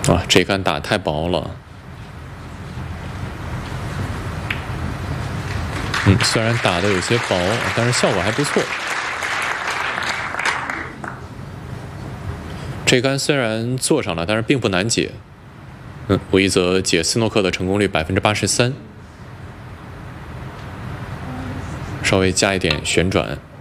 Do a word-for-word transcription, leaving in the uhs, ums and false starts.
啊，这杆打太薄了。嗯，虽然打的有些薄，但是效果还不错。这杆虽然做上了，但是并不难解。嗯，韦一泽解斯诺克的成功率百分之八十三，稍微加一点旋转。